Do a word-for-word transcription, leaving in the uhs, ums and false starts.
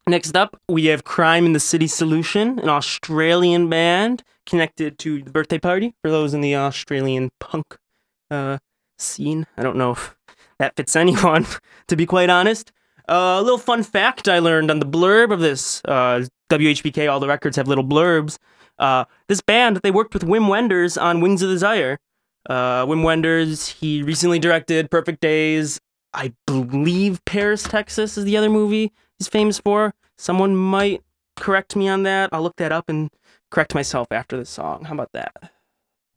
Next up, we have Crime in the City Solution, an Australian band connected to the Birthday Party, for those in the Australian punk uh, scene. I don't know if that fits anyone, to be quite honest. Uh, a little fun fact I learned on the blurb of this uh, W H B K, all the records have little blurbs. Uh, this band, they worked with Wim Wenders on Wings of Desire. Uh, Wim Wenders, he recently directed Perfect Days. I believe Paris, Texas is the other movie he's famous for. Someone might correct me on that. I'll look that up and correct myself after the song. How about that?